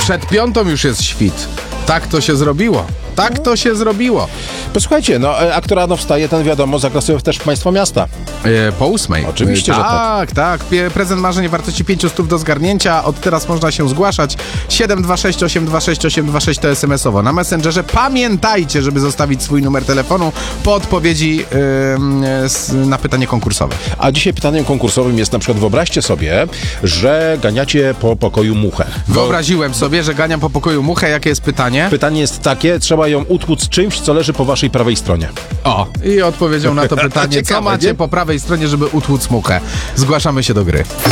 Przed 5 już jest świt. Tak to się zrobiło. Tak to się zrobiło. Posłuchajcie, a kto rano wstaje, ten wiadomo, zagra sobie też w państwo miasta. Po 8. Oczywiście, że tak. Tak. Prezent marzeń wartości 500 do zgarnięcia. Od teraz można się zgłaszać. 726 826 826 to SMS-owo. Na Messengerze pamiętajcie, żeby zostawić swój numer telefonu po odpowiedzi na pytanie konkursowe. A dzisiaj pytaniem konkursowym jest na przykład, wyobraźcie sobie, że ganiacie po pokoju muchę. Wyobraziłem sobie, że ganiam po pokoju muchę. Jakie jest pytanie? Pytanie jest takie, trzeba ją utłuc czymś, co leży po waszej prawej stronie. O, i odpowiedzią na to pytanie, Ciekawe, co macie nie? po prawej stronie, żeby utłuc muchę. Zgłaszamy się do gry.